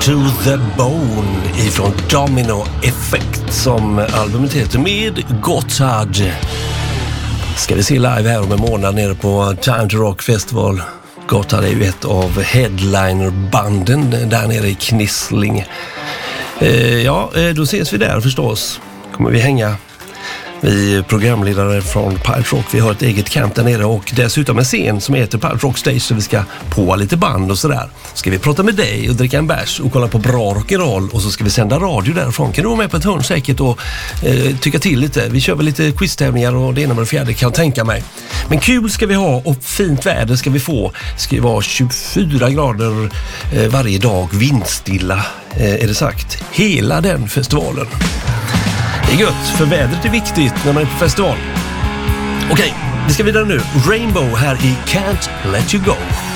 to the Bone ifrån Domino Effect som albumet heter med Gotthard. Ska vi se live här om en månad nere på Time to Rock Festival. Gotthard är ju ett av headlinerbanden där nere i Knissling. Då ses vi där förstås. Kommer vi hänga. Vi är programledare från Pirate Rock. Vi har ett eget camp där nere och dessutom en scen som heter Pirate Rock Stage så vi ska på lite band och sådär. Ska vi prata med dig och dricka en bärs och kolla på bra rock'n'roll och så ska vi sända radio därifrån. Kan du vara med på ett hörn säkert och tycka till lite. Vi kör väl lite quiztävlingar och det ena med det fjärde kan jag tänka mig. Men kul ska vi ha och fint väder ska vi få. Det ska ju vara 24 grader varje dag, vindstilla är det sagt. Hela den festivalen. Det är gött, för vädret är viktigt när man är på festival. Okej, vi ska vidare nu. Rainbow här i Can't Let You Go.